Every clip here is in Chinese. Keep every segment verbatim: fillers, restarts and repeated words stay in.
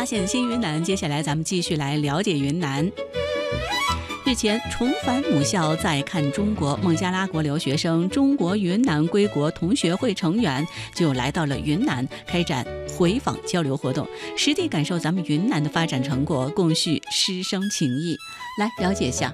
发现新云南，接下来咱们继续来了解云南。日前，重返母校再看中国，孟加拉国留学生中国云南归国同学会成员就来到了云南，开展回访交流活动，实地感受咱们云南的发展成果，共叙师生情谊。来了解一下。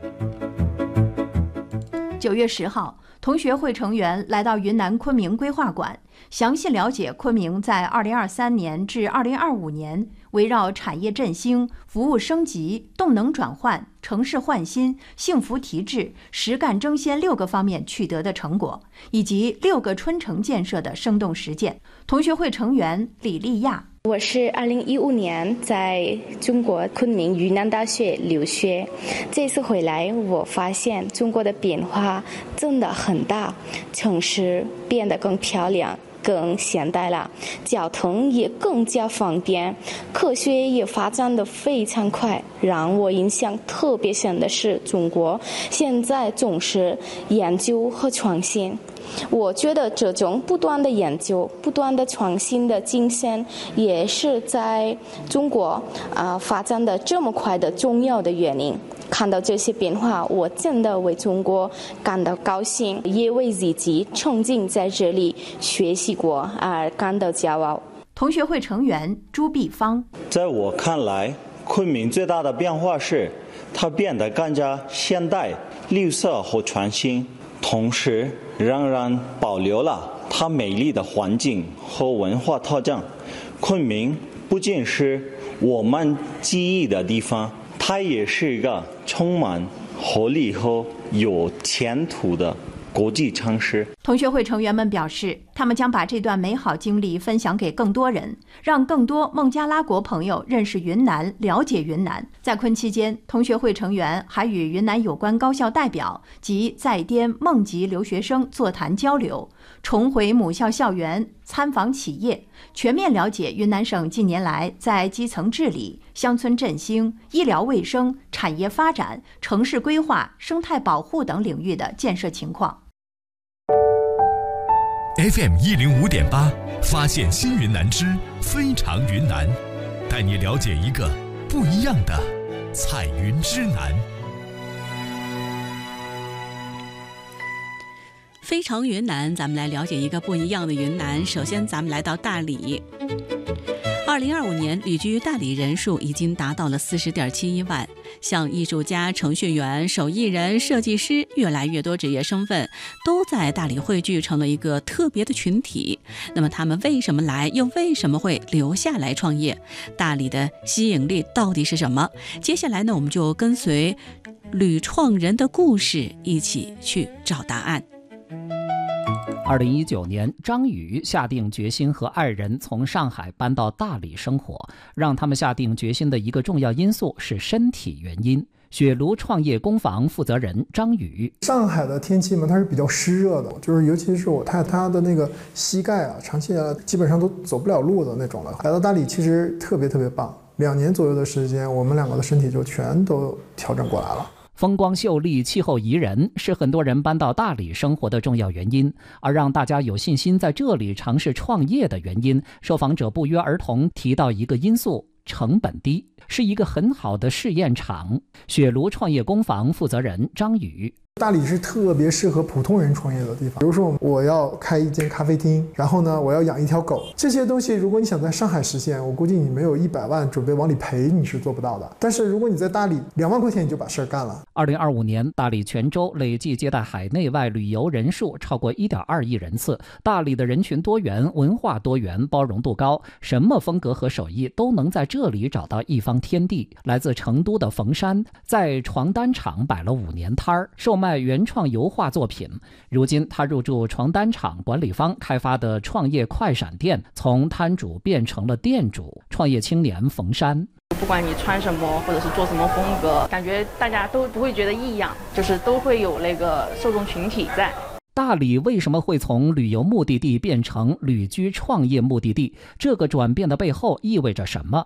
九月十号，同学会成员来到云南昆明规划馆，详细了解昆明在二零二三年至二零二五年围绕产业振兴、服务升级、动能转换、城市焕新、幸福提质、实干争先六个方面取得的成果，以及六个春城建设的生动实践。同学会成员李丽亚， 我是二零一五年在中国昆明云南大学留学，这次回来我发现中国的变化真的很大，城市变得更漂亮更现代了，交通也更加方便，科学也发展得非常快。让我印象特别深的是，中国现在重视研究和创新。我觉得这种不断的研究、不断的创新的精神，也是在中国啊、呃、发展的这么快的重要的原因。看到这些变化，我真的为中国感到高兴，也为自己曾经在这里学习过而感到骄傲。 同学会成员朱碧芳， 在我看来，昆明最大的变化是，它变得更加现代、绿色和创新，同时仍然保留了它美丽的环境和文化特征。昆明不仅是我们记忆的地方，它也是一个充满活力和有前途的国际城市。 同学会成员们表示，他们将把这段美好经历分享给更多人，让更多孟加拉国朋友认识云南，了解云南。在昆期间，同学会成员还与云南有关高校代表及在滇孟籍留学生座谈交流，重回母校校园，参访企业，全面了解云南省近年来在基层治理、乡村振兴、医疗卫生、产业发展、城市规划、生态保护等领域的建设情况。 F M 一零五点八，发现新云南之非常云南，带你了解一个不一样的彩云之南。 非常云南，咱们来了解一个不一样的云南。首先，咱们来到大理。二零二五年，旅居大理人数已经达到了四十点七一万。像艺术家、程序员、手艺人、设计师，越来越多职业身份都在大理汇聚，成了一个特别的群体。那么，他们为什么来，又为什么会留下来创业？大理的吸引力到底是什么？接下来呢，我们就跟随旅创人的故事，一起去找答案。 二零一九年，张宇下定决心和爱人从上海搬到大理生活。让他们下定决心的一个重要因素是身体原因。雪庐创业工坊负责人张宇： 上海的天气嘛，它是比较湿热的，就是尤其是我太太她的那个膝盖啊，长期下来基本上都走不了路的那种了。来到大理其实特别特别棒，两年左右的时间，我们两个的身体就全都调整过来了。 风光秀丽、气候宜人是很多人搬到大理生活的重要原因，而让大家有信心在这里尝试创业的原因，受访者不约而同提到一个因素：成本低，是一个很好的试验场。雪庐创业工坊负责人张宇： 大理是特别适合普通人创业的地方。比如说，我要开一间咖啡厅，然后呢，我要养一条狗，这些东西如果你想在上海实现，我估计你没有一百万准备往里赔，你是做不到的。但是如果你在大理，两万块钱你就把事儿干了。 二零二五年，大理全州累计接待海内外旅游人数超过一点二亿人次。大理的人群多元、文化多元、包容度高，什么风格和手艺都能在这里找到一方天地。来自成都的冯山在床单厂摆了五年摊儿，售卖原创油画作品。如今他入驻床单厂管理方开发的创业快闪店，从摊主变成了店主。创业青年冯山： 不管你穿什么或者是做什么风格，感觉大家都不会觉得异样，就是都会有那个受众群体在。 大理为什么会从旅游目的地变成旅居创业目的地？这个转变的背后意味着什么？